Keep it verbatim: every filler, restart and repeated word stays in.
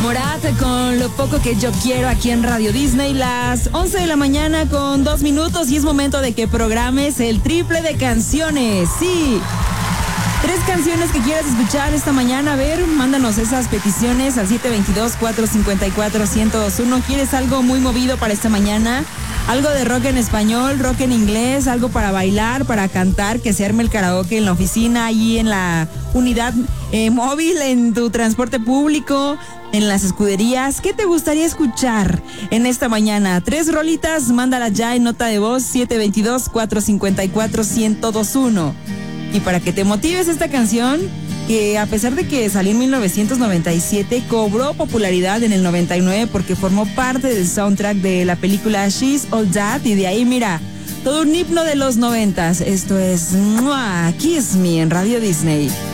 Morat con Lo Poco Que Yo Quiero aquí en Radio Disney, las once de la mañana con dos minutos y es momento de que programes el triple de canciones. Sí, tres canciones que quieras escuchar esta mañana. A ver, mándanos esas peticiones al siete dos dos, cuatro cinco cuatro, uno cero dos uno. ¿Quieres algo muy movido para esta mañana? Algo de rock en español, rock en inglés, algo para bailar, para cantar, que se arme el karaoke en la oficina, ahí en la unidad eh, móvil, en tu transporte público, en las escuderías. ¿Qué te gustaría escuchar en esta mañana? Tres rolitas, mándala ya en nota de voz siete dos dos, cuatro cinco cuatro, uno cero dos uno. Y para que te motives esta canción, que a pesar de que salió en mil novecientos noventa y siete, cobró popularidad en el noventa y nueve porque formó parte del soundtrack de la película She's All That, y de ahí, mira, todo un himno de los noventas. Esto es Mua, Kiss Me en Radio Disney.